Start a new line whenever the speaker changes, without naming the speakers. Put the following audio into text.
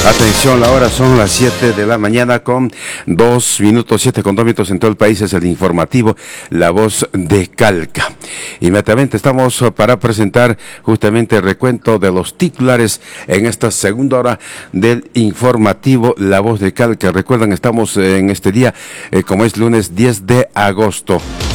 Atención, la hora son las 7 de la mañana con 2 minutos, 7 con 2 minutos en todo el país. Es el informativo La Voz de Calca. Inmediatamente estamos para presentar justamente el recuento de los titulares en esta segunda hora del informativo La Voz de Calca. Recuerdan, estamos en este día, como es lunes 10 de agosto.